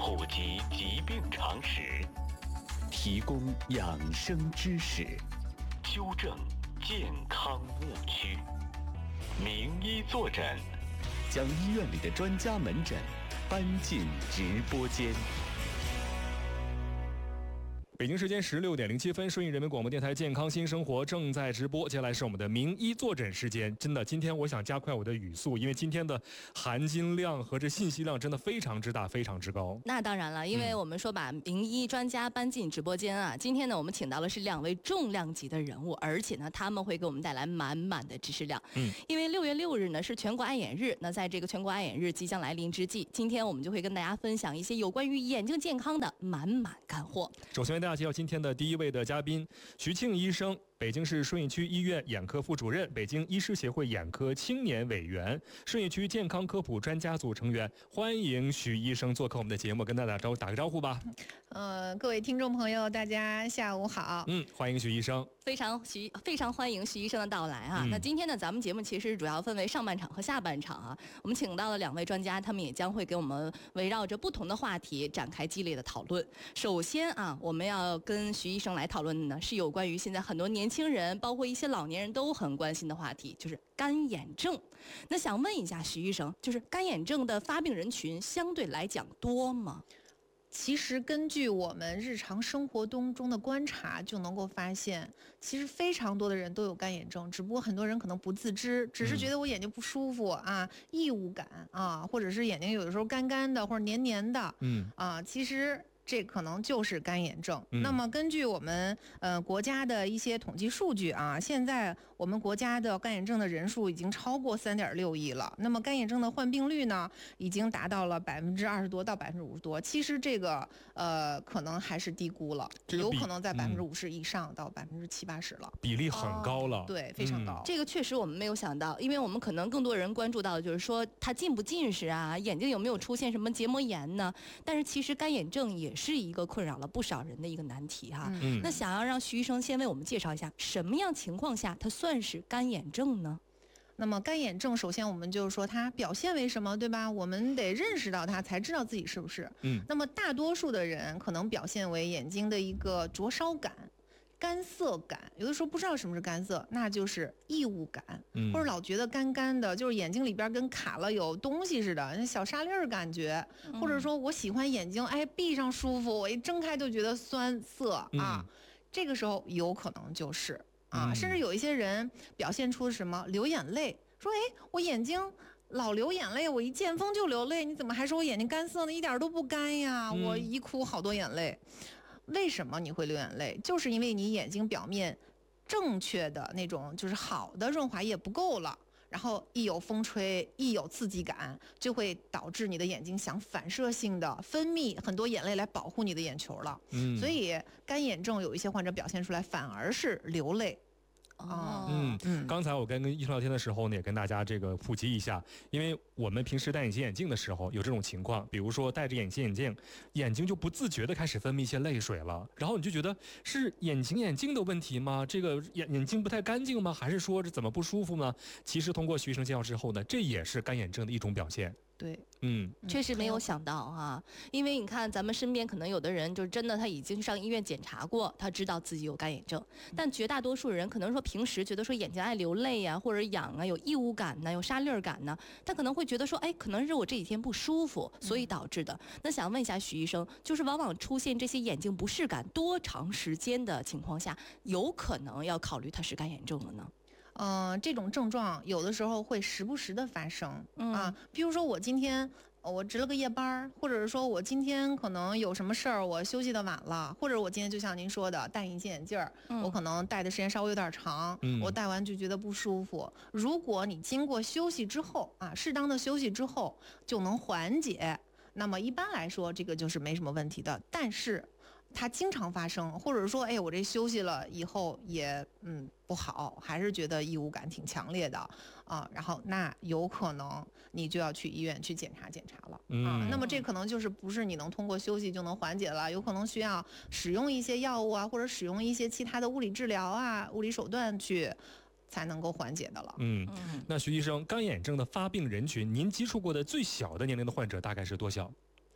普及疾病常识， 提供养生知识， 纠正健康误区。名医坐诊， 将医院里的专家门诊搬进直播间。 北京时间16点07分，顺义人民广播电台健康新生活正在直播。接下来是我们的名医坐诊时间。真的，今天我想加快我的语速，因为今天的含金量和这信息量真的非常之大，非常之高。 那当然了，因为我们说把名医专家搬进直播间啊，今天呢，我们请到的是2位重量级的人物，而且呢，他们会给我们带来满满的知识量。因为6月6日呢是全国爱眼日，那在这个全国爱眼日即将来临之际，今天我们就会跟大家分享一些有关于眼睛健康的满满干货。 首先为大家介绍今天的第一位的嘉宾徐庆医生，北京市顺义区医院眼科副主任，北京医师协会眼科青年委员，顺义区健康科普专家组成员。欢迎徐医生做客我们的节目，跟大家打个招呼吧。 各位听众朋友，大家下午好。 欢迎徐医生。 非常欢迎徐医生的到来啊！那今天呢，咱们节目其实主要分为上半场和下半场啊。我们请到了2位专家，他们也将会给我们围绕着不同的话题展开激烈的讨论。首先啊，我们要跟徐医生来讨论的呢，是有关于现在很多年轻人，包括一些老年人都很关心的话题，就是干眼症。那想问一下徐医生，就是干眼症的发病人群相对来讲多吗？ 其实根据我们日常生活中的观察，就能够发现，其实非常多的人都有干眼症，只不过很多人可能不自知，只是觉得我眼睛不舒服啊，异物感啊，或者是眼睛有的时候干干的或者黏黏的，其实这可能就是干眼症。那么根据我们国家的一些统计数据啊，现在我们国家的干眼症的人数已经超过3.6亿了。那么干眼症的患病率呢，已经达到了20%多到50%多。其实这个可能还是低估了，有可能在50%以上到70%-80%了， 比例很高了。 对，非常高。 这个确实我们没有想到，因为我们可能更多人关注到的就是说他近不近视啊，眼睛有没有出现什么结膜炎呢？但是其实干眼症也是一个困扰了不少人的一个难题哈。那想要让徐医生先为我们介绍一下，什么样情况下它算是干眼症呢？ 那么干眼症，首先我们就是说它表现为什么，对吧？我们得认识到它，才知道自己是不是。那么大多数的人可能表现为眼睛的一个灼烧感、干涩感，有的时候不知道什么是干涩，那就是异物感，或者老觉得干干的，就是眼睛里边跟卡了有东西似的，小沙粒儿感觉，或者说我喜欢眼睛闭上舒服，我一睁开就觉得酸涩啊，这个时候有可能就是甚至有一些人表现出什么流眼泪，说我眼睛老流眼泪，我一见风就流泪，你怎么还说我眼睛干涩呢？一点都不干呀，我一哭好多眼泪。为什么你会流眼泪？就是因为你眼睛表面正确的那种就是好的润滑液不够了，然后一有风吹，一有刺激感，就会导致你的眼睛想反射性的分泌很多眼泪来保护你的眼球了。所以干眼症有一些患者表现出来反而是流泪。 刚才我跟医生聊天的时候呢，也跟大家这个普及一下，因为我们平时戴隐形眼镜的时候有这种情况，比如说戴着隐形眼镜，眼睛就不自觉的开始分泌一些泪水了，然后你就觉得是隐形眼镜的问题吗？这个眼睛不太干净吗？还是说这怎么不舒服呢？其实通过徐医生介绍之后呢，这也是干眼症的一种表现。 对， 确实没有想到啊，因为你看咱们身边可能有的人就真的他已经上医院检查过，他知道自己有干眼症，但绝大多数人可能说平时觉得说眼睛爱流泪呀，或者痒啊，有异物感呢，有沙粒感呢，他可能会觉得说，可能是我这几天不舒服，所以导致的。那想问一下徐医生，就是往往出现这些眼睛不适感多长时间的情况下，有可能要考虑它是干眼症了呢？ 这种症状有的时候会时不时的发生比如说我今天我值了个夜班，或者是说我今天可能有什么事儿，我休息的晚了，或者我今天就像您说的戴隐形眼镜我可能戴的时间稍微有点长，我戴完就觉得不舒服。如果你经过休息之后适当的休息之后就能缓解，那么一般来说这个就是没什么问题的。但是它经常发生，或者说我这休息了以后也不好，还是觉得异物感挺强烈的然后那有可能你就要去医院去检查了那么这可能就是不是你能通过休息就能缓解了，有可能需要使用一些药物或者使用一些其他的物理治疗物理手段去才能够缓解的了。 那徐医生，干眼症的发病人群，您接触过的最小的年龄的患者大概是多小？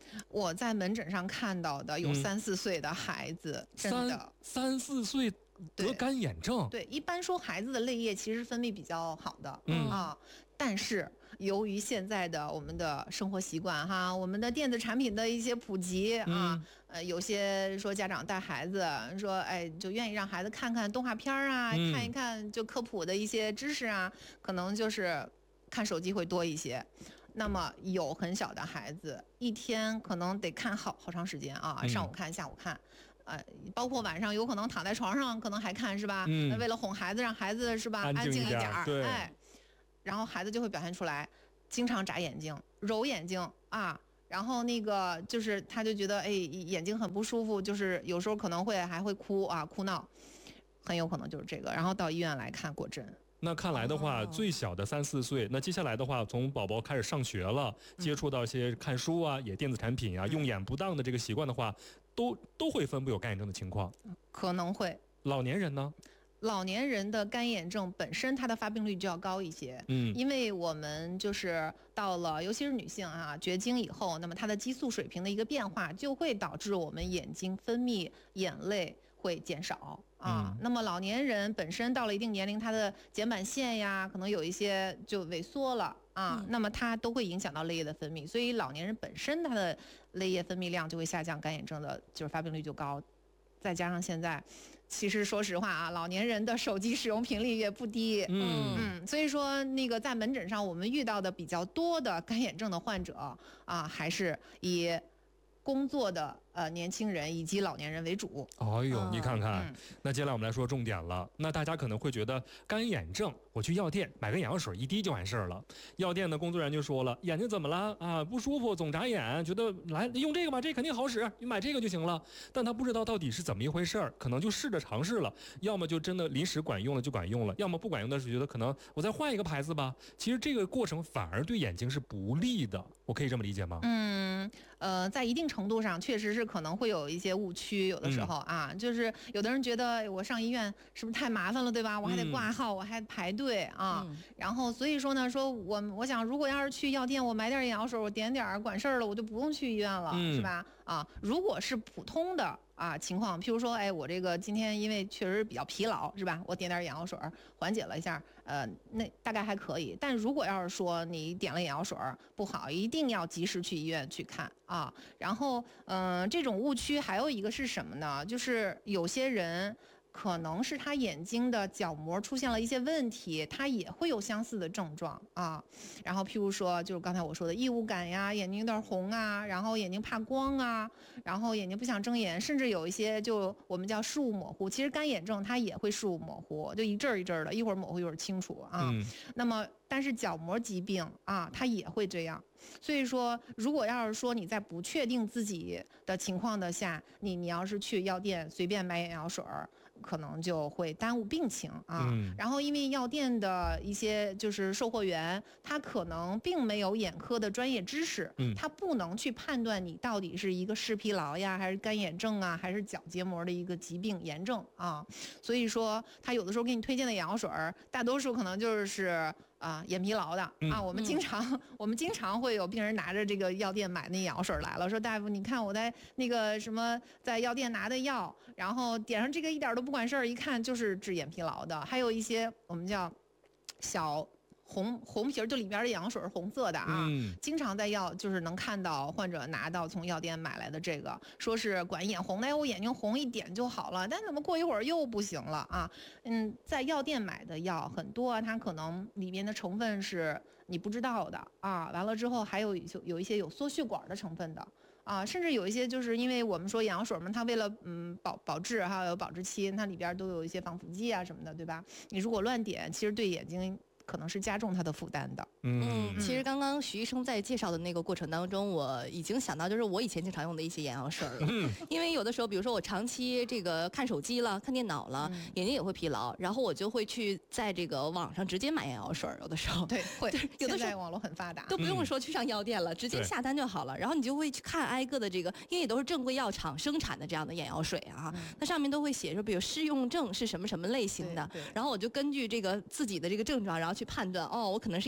我在门诊上看到的有3、4岁的孩子，真的 3、4岁得干眼症。 对，一般说孩子的泪液其实分泌比较好的，但是由于现在的我们的生活习惯哈，我们的电子产品的一些普及有些说家长带孩子说，哎，就愿意让孩子看看动画片啊，看一看就科普的一些知识啊，可能就是看手机会多一些。那么有很小的孩子，一天可能得看好长时间啊，上午看，下午看。包括晚上有可能躺在床上，可能还看是吧？为了哄孩子，让孩子是吧安静一点对， 然后孩子就会表现出来，经常眨眼睛、揉眼睛啊，然后那个就是他就觉得眼睛很不舒服，就是有时候可能还会哭闹，很有可能就是这个，然后到医院来看果真。 那看来的话，最小的3、4岁，那接下来的话，从宝宝开始上学了，接触到一些看书啊、也电子产品啊、用眼不当的这个习惯的话，都会分布有干眼症的情况。 可能会。 老年人呢？ 老年人的干眼症本身它的发病率就要高一些，因为我们就是到了，尤其是女性绝经以后，那么它的激素水平的一个变化，就会导致我们眼睛分泌眼泪会减少。那么老年人本身到了一定年龄，他的睑板腺呀，可能有一些就萎缩了那么它都会影响到泪液的分泌，所以老年人本身他的泪液分泌量就会下降，干眼症的就是发病率就高。再加上现在，其实说实话老年人的手机使用频率也不低，所以说那个在门诊上我们遇到的比较多的干眼症的患者还是以工作的年轻人以及老年人为主。 哎呦，你看看，那接下来我们来说重点了。那大家可能会觉得干眼症，我去药店买个眼药水一滴就完事儿了。药店的工作人员就说了，眼睛怎么了啊？不舒服，总眨眼，觉得来用这个吧，这肯定好使，你买这个就行了。但他不知道到底是怎么一回事儿，可能就试着尝试了，要么就真的临时管用了就管用了，要么不管用的是觉得可能我再换一个牌子吧。其实这个过程反而对眼睛是不利的，我可以这么理解吗？ 在一定程度上确实是可能会有一些误区，有的时候就是有的人觉得我上医院是不是太麻烦了，对吧？我还得挂号，我还排队然后所以说呢，说我想如果要是去药店，我买点眼药水，我点点管事儿了，我就不用去医院了，是吧？如果是普通的情况，譬如说，我这个今天因为确实比较疲劳，是吧？我点点眼药水缓解了一下，那大概还可以。但如果要是说你点了眼药水不好，一定要及时去医院去看然后，这种误区还有一个是什么呢？就是有些人可能是他眼睛的角膜出现了一些问题，他也会有相似的症状然后譬如说，就是刚才我说的异物感呀，眼睛有点红然后眼睛怕光然后眼睛不想睁眼，甚至有一些就我们叫视物模糊。其实干眼症它也会视物模糊，就一阵一阵的，一会儿模糊一会儿清楚那么但是角膜疾病它也会这样。所以说，如果要是说你在不确定自己的情况的下，你要是去药店随便买眼药水可能就会耽误病情然后因为药店的一些就是售货员，他可能并没有眼科的专业知识，他不能去判断你到底是一个视疲劳呀，还是干眼症还是角结膜的一个疾病炎症所以说他有的时候给你推荐的眼药水大多数可能就是眼疲劳的我们经常会有病人拿着这个药店买那眼药水来了，说大夫你看我在那个什么在药店拿的药，然后点上这个一点都不管事儿，一看就是治眼疲劳的。还有一些我们叫小红皮儿，就里边的眼药水是红色的经常在就是能看到患者拿到从药店买来的这个，说是管眼红的，我眼睛红一点就好了，但怎么过一会儿又不行了在药店买的药很多它可能里面的成分是你不知道的完了之后还有一些有缩血管的成分的甚至有一些就是因为我们说眼药水嘛，它为了保质还有保质期，它里边都有一些防腐剂什么的，对吧？你如果乱点，其实对眼睛可能是加重它的负担的。 其实刚刚徐医生在介绍的那个过程当中，我已经想到就是我以前经常用的一些眼药水了。因为有的时候，比如说我长期这个看手机了、看电脑了，眼睛也会疲劳，然后我就会去在这个网上直接买眼药水。有的时候对会， 有的时候现在网络很发达， 都不用说去上药店了，直接下单就好了。然后你就会去看挨个的这个，因为也都是正规药厂生产的这样的眼药水它上面都会写说，比如适用症是什么什么类型的，然后我就根据这个自己的这个症状，然后去判断我可能是眼疲劳。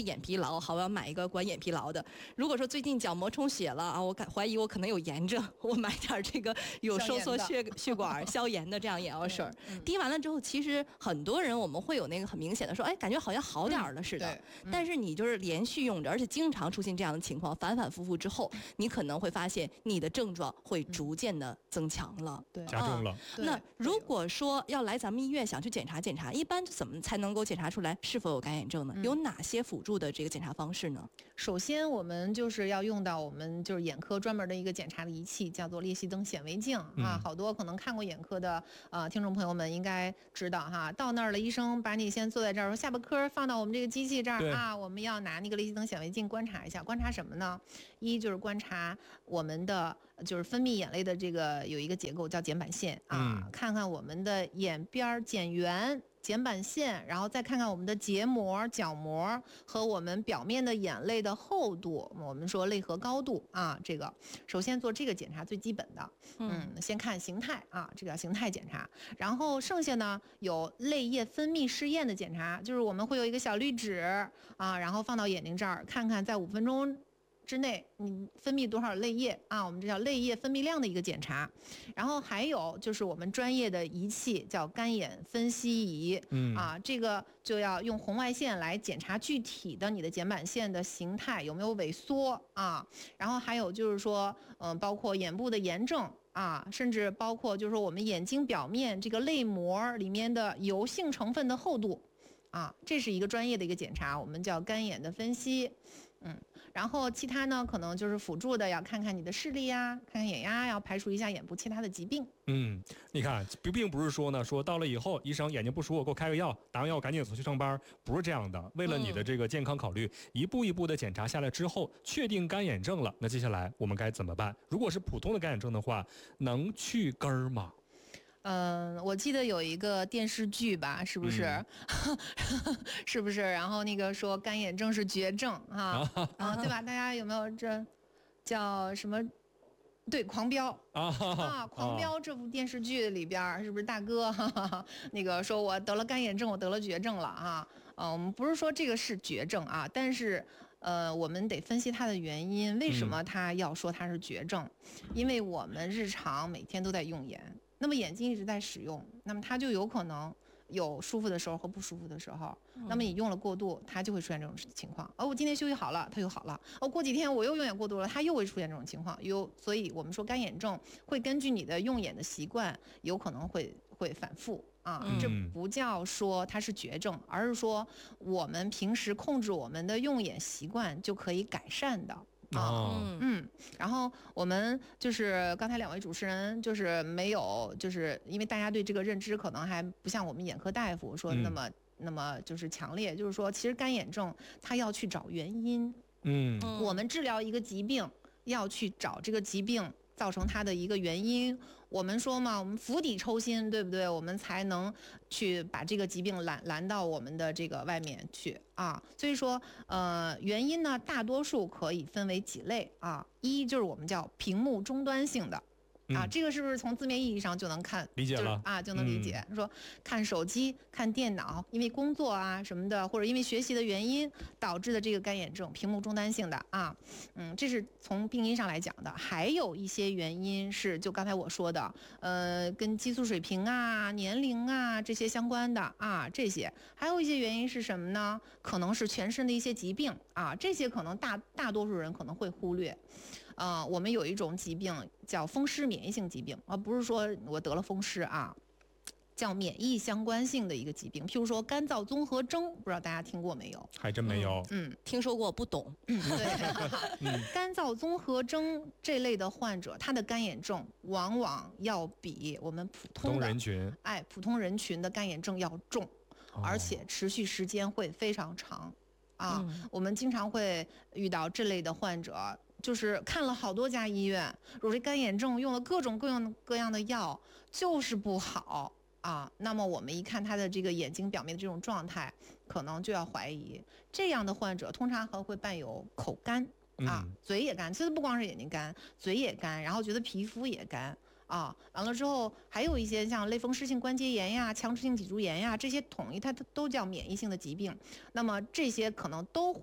劳，好，我要买一个管眼疲劳的。如果说最近角膜充血了啊，我怀疑我可能有炎症，我买点这个有收缩血管消炎的这样眼药水。滴完了之后，其实很多人我们会有那个很明显的说，哎，感觉好像好点了似的。但是你就是连续用着，而且经常出现这样的情况，反反复复之后，你可能会发现你的症状会逐渐的增强了， 加重了。 那如果说要来咱们医院想去检查检查，一般怎么才能够检查出来是否有干眼症呢？有哪些辅助的这个检查方式呢？ 首先，我们就是要用到我们就是眼科专门的一个检查的仪器，叫做裂隙灯显微镜啊。好多可能看过眼科的听众朋友们应该知道哈，到那儿了，医生把你先坐在这儿，说下巴颏放到我们这个机器这儿啊，我们要拿那个裂隙灯显微镜观察一下，观察什么呢？一就是观察我们的就是分泌眼泪的这个有一个结构叫睑板腺啊，看看我们的眼边睑缘。睑板腺，然后再看看我们的结膜、角膜和我们表面的眼泪的厚度，我们说泪核高度啊，这个首先做这个检查最基本的，先看形态啊，这个叫形态检查，然后剩下呢有泪液分泌试验的检查，就是我们会有一个小滤纸啊，然后放到眼睛这儿，看看在5分钟之内你分泌多少泪液啊？我们这叫泪液分泌量的一个检查，然后还有就是我们专业的仪器叫干眼分析仪，这个就要用红外线来检查具体的你的睑板腺的形态有没有萎缩啊，然后还有就是说，包括眼部的炎症啊，甚至包括就是说我们眼睛表面这个泪膜里面的油性成分的厚度啊，这是一个专业的一个检查，我们叫干眼的分析。然后其他呢，可能就是辅助的，要看看你的视力呀，看看眼压，要排除一下眼部其他的疾病。 你看，并不是说呢，说到了以后，医生眼睛不舒服，给我开个药，打完药赶紧走去上班，不是这样的。为了你的这个健康考虑，一步一步的检查下来之后，确定干眼症了，那接下来我们该怎么办？如果是普通的干眼症的话，能去根儿吗？ 我记得有一个电视剧吧，是不是？是不是？然后那个说干眼症是绝症啊，对吧？大家有没有这叫什么？对，狂飙狂飙这部电视剧里边是不是大哥那个说我得了干眼症，我得了绝症了啊？我们不是说这个是绝症啊，但是我们得分析它的原因，为什么他要说它是绝症？因为我们日常每天都在用眼。那么眼睛一直在使用，那么它就有可能有舒服的时候和不舒服的时候。那么你用了过度，它就会出现这种情况。我今天休息好了，它又好了。过几天我又用眼过度了，它又会出现这种情况。所以我们说干眼症会根据你的用眼的习惯，有可能会反复啊。这不叫说它是绝症，而是说我们平时控制我们的用眼习惯就可以改善的。然后我们就是刚才2位主持人就是没有，就是因为大家对这个认知可能还不像我们眼科大夫说那么就是强烈，就是说其实干眼症它要去找原因，我们治疗一个疾病要去找这个疾病造成它的一个原因。我们说嘛，我们釜底抽薪，对不对？我们才能去把这个疾病拦到我们的这个外面去啊。所以说，原因呢，大多数可以分为几类啊。一就是我们叫屏幕终端性的。这个是不是从字面意义上就能看理解了就能理解？说看手机、看电脑，因为工作啊什么的，或者因为学习的原因导致的这个干眼症，屏幕终端性的啊，这是从病因上来讲的。还有一些原因是就刚才我说的，跟激素水平啊、年龄啊这些相关的啊，这些还有一些原因是什么呢？可能是全身的一些疾病啊，这些可能大多数人可能会忽略。我们有一种疾病叫风湿免疫性疾病，不是说我得了风湿啊，叫免疫相关性的一个疾病，譬如说干燥综合征，不知道大家听过没有？ 还真没有。 听说过，不懂。 对，干燥综合征这类的患者，他的干眼症往往要比我们普通人群的干眼症要重，而且持续时间会非常长啊。我们经常会遇到这类的患者。就是看了好多家医院，我这干眼症用了各种各样的药，就是不好啊。那么我们一看他的这个眼睛表面的这种状态，可能就要怀疑。这样的患者通常还会伴有口干啊，嘴也干。其实不光是眼睛干，嘴也干，然后觉得皮肤也干啊。完了之后，还有一些像类风湿性关节炎呀、强直性脊柱炎呀，这些统一它都叫免疫性的疾病。那么这些可能都会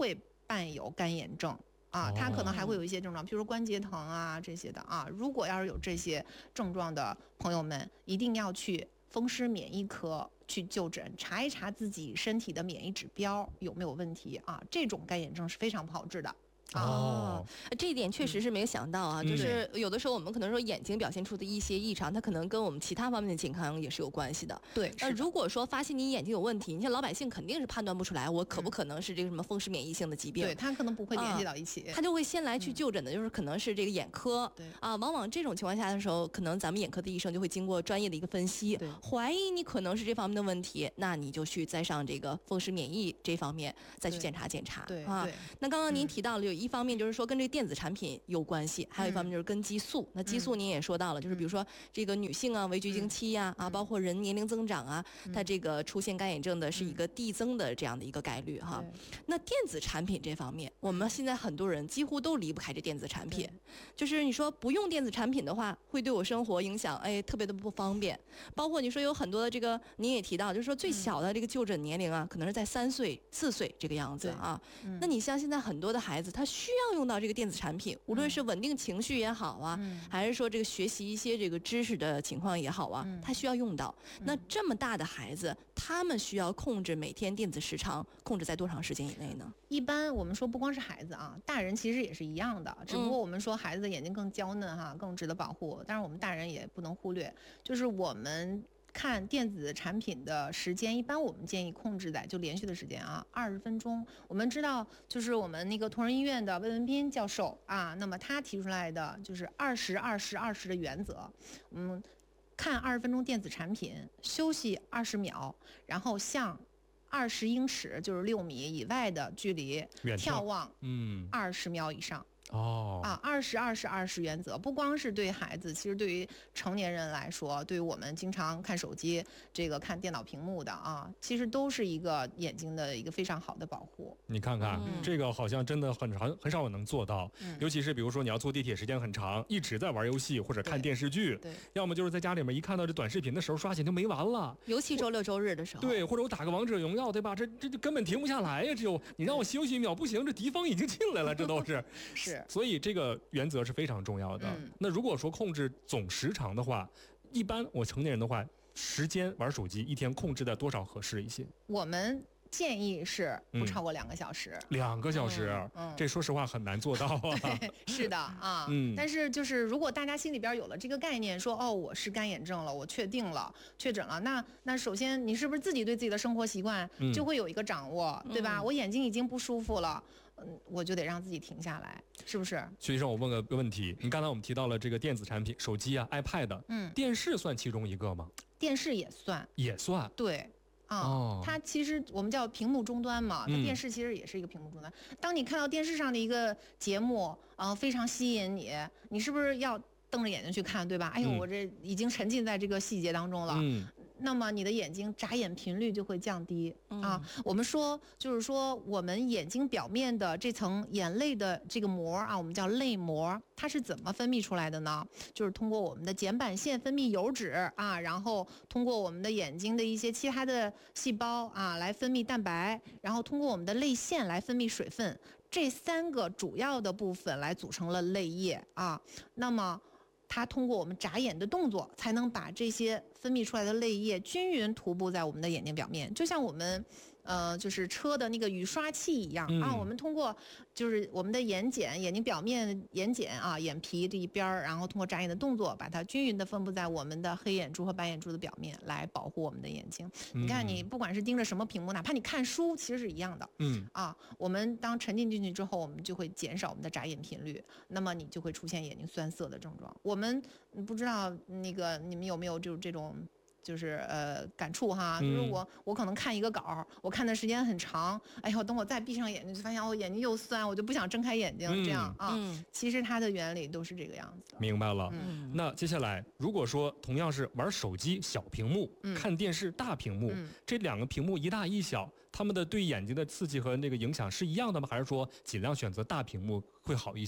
伴有干眼症。他可能还会有一些症状，譬如关节疼啊这些的啊。如果要是有这些症状的朋友们，一定要去风湿免疫科去就诊，查一查自己身体的免疫指标有没有问题啊。这种干眼症是非常不好治的。 这一点确实是没有想到啊，就是有的时候我们可能说眼睛表现出的一些异常，它可能跟我们其他方面的健康也是有关系的。 对， 那如果说发现你眼睛有问题，你像老百姓肯定是判断不出来，我可不可能是这个什么风湿免疫性的疾病？ 对，他可能不会联系到一起， 他就会先来去就诊的，就是可能是这个眼科。 对往往这种情况下的时候，可能咱们眼科的医生就会经过专业的一个分析，怀疑你可能是这方面的问题，那你就去再上这个风湿免疫这方面再去检查检查。 对那刚刚您提到了有一方面就是说跟这个电子产品有关系，还有一方面就是跟激素。那激素您也说到了，就是比如说这个女性啊，围绝经期呀，包括人年龄增长啊，它这个出现干眼症的是一个递增的这样的一个概率哈。那电子产品这方面，我们现在很多人几乎都离不开这电子产品。就是你说不用电子产品的话，会对我生活影响特别的不方便。包括你说有很多的这个，您也提到，就是说最小的这个就诊年龄啊，可能是在3岁、4岁这个样子啊。那你像现在很多的孩子，他需要用到这个电子产品，无论是稳定情绪也好啊，还是说这个学习一些这个知识的情况也好啊，他需要用到。那这么大的孩子，他们需要控制每天电子时长，控制在多长时间以内呢？ 一般我们说不光是孩子啊，大人其实也是一样的，只不过我们说孩子的眼睛更娇嫩哈，更值得保护。但是我们大人也不能忽略，就是我们看电子产品的时间，一般我们建议控制在就连续的时间啊，20分钟。我们知道，就是我们那个同仁医院的魏文斌教授啊，那么他提出来的就是20-20-20的原则。看20分钟电子产品，休息20秒，然后向20英尺就是6米以外的距离眺望，20秒以上。20-20-20原则不光是对孩子，其实对于成年人来说，对于我们经常看手机、这个看电脑屏幕的啊，其实都是一个眼睛的一个非常好的保护。 你看看，这个好像真的很少有能做到，尤其是比如说你要坐地铁时间很长，一直在玩游戏或者看电视剧，要么就是在家里面一看到这短视频的时候刷起就没完了， 尤其周六周日的时候。 对，或者我打个王者荣耀，对吧？这根本停不下来呀！你让我休息1秒不行，这敌方已经进来了，这都是是。 所以这个原则是非常重要的。那如果说控制总时长的话，一般我成年人的话，时间玩手机一天控制在多少合适一些？ 我们建议是不超过2个小时。 2个小时，这说实话很难做到啊。 是的啊，但是就是如果大家心里边有了这个概念，说我是干眼症了，我确诊了，那首先你是不是自己对自己的生活习惯就会有一个掌握，对吧？我眼睛已经不舒服了。我就得让自己停下来，是不是？ 徐医生，我问个问题，你刚才我们提到了这个电子产品，手机啊、iPad，电视算其中一个吗？ 电视也算，对。它其实我们叫屏幕终端嘛，它电视其实也是一个屏幕终端。当你看到电视上的一个节目，非常吸引你，你是不是要瞪着眼睛去看，对吧？我这已经沉浸在这个细节当中了。那么你的眼睛眨眼频率就会降低啊。我们说就是说，我们眼睛表面的这层眼泪的这个膜啊，我们叫泪膜，它是怎么分泌出来的呢？就是通过我们的睑板腺分泌油脂啊，然后通过我们的眼睛的一些其他的细胞啊来分泌蛋白，然后通过我们的泪腺来分泌水分，这3个主要的部分来组成了泪液啊。那么它通过我们眨眼的动作，才能把这些分泌出来的泪液均匀涂布在我们的眼睛表面，就像我们就是车的那个雨刷器一样啊。我们通过就是我们的眼睛表面眼睑啊，眼皮这一边，然后通过眨眼的动作，把它均匀的分布在我们的黑眼珠和白眼珠的表面，来保护我们的眼睛。你看，你不管是盯着什么屏幕，哪怕你看书，其实是一样的。我们当沉浸进去之后，我们就会减少我们的眨眼频率，那么你就会出现眼睛酸涩的症状。我们不知道那个你们有没有这种。就是感触哈，就是我可能看一个稿，我看的时间很长，等我再闭上眼睛，就发现眼睛又酸，我就不想睁开眼睛，这样啊。其实它的原理都是这个样子。 明白了。那接下来，如果说同样是玩手机小屏幕，看电视大屏幕，这2个屏幕一大一小，他们的对眼睛的刺激和那个影响是一样的吗？还是说尽量选择大屏幕会好一些？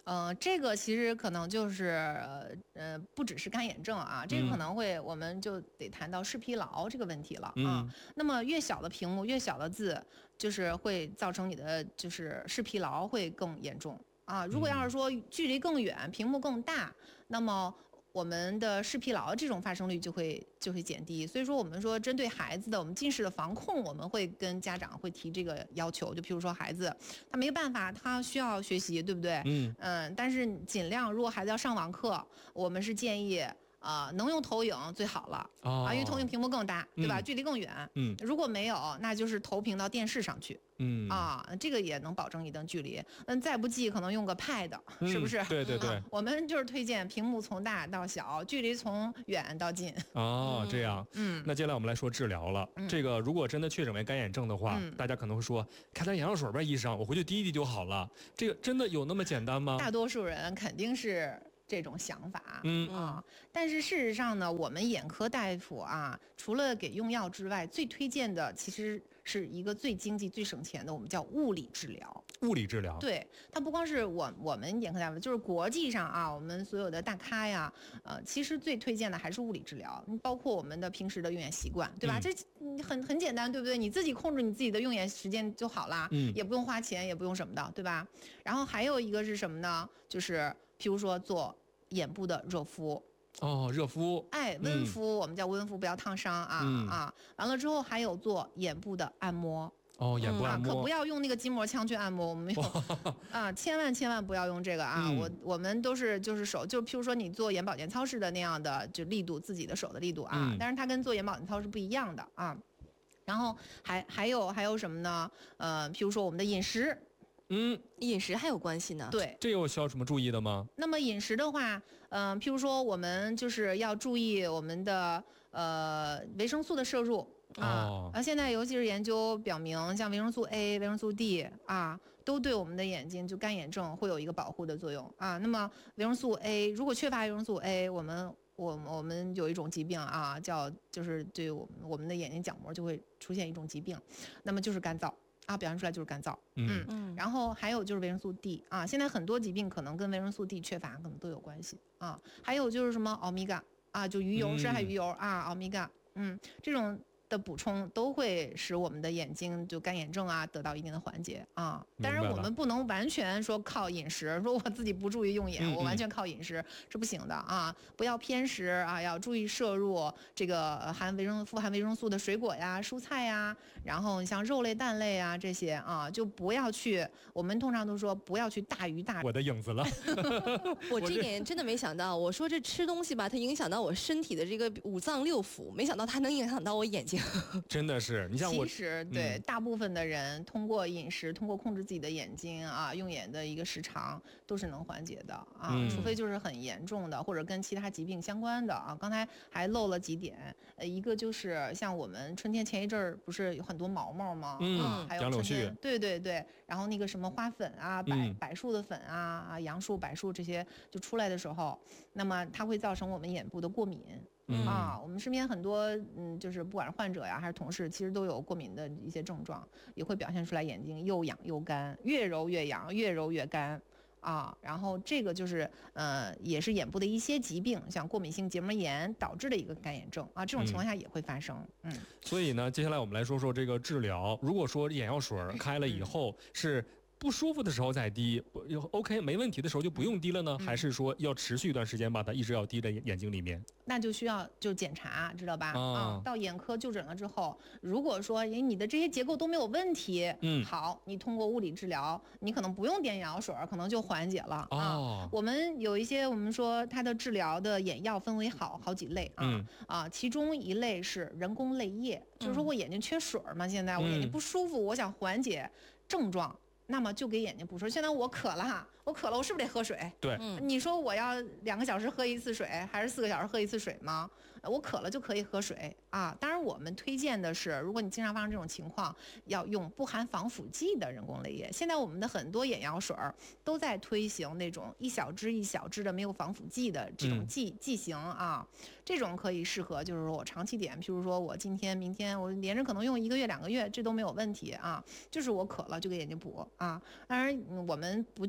这个其实可能就是不只是干眼症啊，这个可能会我们就得谈到视疲劳这个问题了啊。那么越小的屏幕、越小的字，就是会造成你的就是视疲劳会更严重啊。如果要是说距离更远、屏幕更大，那么我们的视疲劳这种发生率就会减低。所以说我们说针对孩子的我们近视的防控，我们会跟家长会提这个要求。就譬如说孩子他没办法，他需要学习，对不对？但是尽量如果孩子要上网课，我们是建议能用投影最好了因为投影屏幕更大，对吧？距离更远。如果没有，那就是投屏到电视上去。这个也能保证一定距离。再不济可能用个 Pad，是不是？ 对对对。 我们就是推荐屏幕从大到小，距离从远到近。 这样。那接下来我们来说治疗了。这个如果真的确诊为干眼症的话，大家可能会说开点眼药水吧，医生，我回去滴一滴就好了。这个真的有那么简单吗？ 大多数人肯定是这种想法。但是事实上呢，我们眼科大夫除了给用药之外，最推荐的其实是一个最经济、最省钱的，我们叫物理治疗。 物理治疗， 对，它不光是我们眼科大夫，就是国际上我们所有的大咖呀，其实最推荐的还是物理治疗，包括我们的平时的用眼习惯，对吧？这很简单，对不对？你自己控制你自己的用眼时间就好啦，也不用花钱，也不用什么的，对吧？然后还有一个是什么呢？就是譬如说做眼部的热敷。 热敷， 温敷，我们叫温敷，不要烫伤完了之后还有做眼部的按摩。 眼部按摩， 可不要用那个筋膜枪去按摩，我们没有千万不要用这个我们都是就是手，就譬如说你做眼保健操式的那样的就力度，自己的手的力度但是它跟做眼保健操是不一样的然后还有什么呢？譬如说我们的饮食。 饮食还有关系呢。 对， 这有需要什么注意的吗？ 那么饮食的话，譬如说我们就是要注意我们的维生素的摄入现在尤其是研究表明，像维生素 A、维生素 D 都对我们的眼睛就干眼症会有一个保护的作用那么维生素 A 如果缺乏维生素 A，我们有一种疾病就是对我们的眼睛角膜就会出现一种疾病，那么就是干燥。表现出来就是干燥。然后还有就是维生素 D 现在很多疾病可能跟维生素 D 缺乏可能都有关系还有就是什么欧米伽就鱼油深海鱼油欧米伽这种的补充都会使我们的眼睛就干眼症得到一定的缓解当然我们不能完全说靠饮食，说我自己不注意用眼我完全靠饮食是不行的不要偏食要注意摄入这个富含维生素的水果呀、蔬菜呀，然后像肉类、蛋类这些就不要去，我们通常都说不要去大鱼大肉。 我的影子了。 我这点真的没想到，我说这吃东西吧，它影响到我身体的这个五脏六腑，没想到它能影响到我眼睛。 真的是，你像我， 其实对大部分的人通过饮食，通过控制自己的眼睛用眼的一个时长都是能缓解的除非就是很严重的或者跟其他疾病相关的刚才还漏了几点，一个就是像我们春天前一阵儿不是有很多毛毛吗？还有春天，对，然后那个什么花粉柏树的粉杨树、柏树这些就出来的时候，那么它会造成我们眼部的过敏。我们身边很多就是不管是患者呀还是同事，其实都有过敏的一些症状，也会表现出来眼睛又痒又干，越揉越痒，越揉越干然后这个就是也是眼部的一些疾病，像过敏性结膜炎导致的一个干眼症这种情况下也会发生。 所以呢，接下来我们来说说这个治疗。如果说眼药水开了以后是不舒服的时候再滴，OK 没问题的时候就不用滴了呢？还是说要持续一段时间把它一直要滴在眼睛里面？ 那就需要就检查，知道吧？到眼科就诊了之后，如果说你的这些结构都没有问题，好，你通过物理治疗，你可能不用点眼药水，可能就缓解了我们有一些我们说它的治疗的眼药分为好几类其中一类是人工泪液，就是说我眼睛缺水嘛，现在我眼睛不舒服，我想缓解症状。那么就给眼睛补水。现在我渴了，我是不是得喝水？ 对， 你说我要2个小时喝一次水，还是4个小时喝一次水吗？我渴了就可以喝水当然我们推荐的是，如果你经常发生这种情况，要用不含防腐剂的人工泪液。现在我们的很多眼药水都在推行那种一小支一小支的没有防腐剂的这种剂型这种可以适合就是说我长期点，譬如说我今天明天我连着可能用1个月2个月，这都没有问题就是我渴了就给眼睛补当然我们不建议说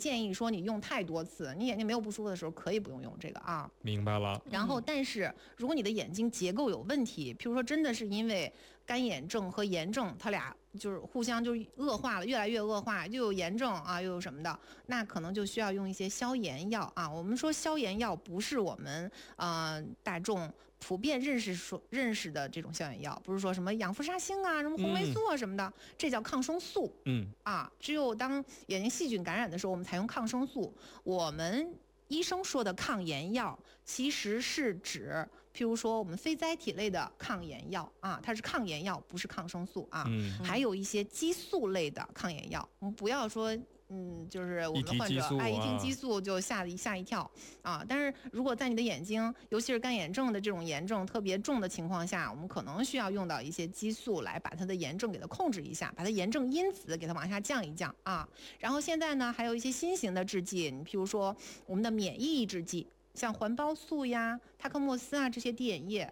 说你用太多次，你眼睛没有不舒服的时候可以不用这个啊。 明白了。 然后，但是如果你的眼睛结构有问题，譬如说真的是因为干眼症和炎症，它俩就是互相就恶化了，越来越恶化，又有炎症啊，又有什么的，那可能就需要用一些消炎药啊。我们说消炎药不是我们大众普遍认识的这种消炎药，不是说什么氧氟沙星啊、什么红霉素啊什么的，这叫抗生素。只有当眼睛细菌感染的时候，我们才用抗生素。我们医生说的抗炎药，其实是指譬如说我们非甾体类的抗炎药啊，它是抗炎药，不是抗生素啊。还有一些激素类的抗炎药，我们不要说。就是我们患者一听激素就吓一跳啊！但是如果在你的眼睛，尤其是干眼症的这种炎症特别重的情况下，我们可能需要用到一些激素来把它的炎症给它控制一下，把它炎症因子给它往下降一降啊。然后现在呢，还有一些新型的制剂，你譬如说我们的免疫抑制剂。像环孢素呀、他克莫司啊这些滴眼液，